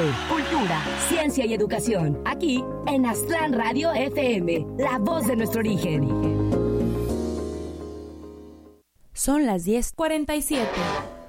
arte, cultura, ciencia y educación. Aquí en Aztlán Radio FM, la voz de nuestro origen. Son las 10:47.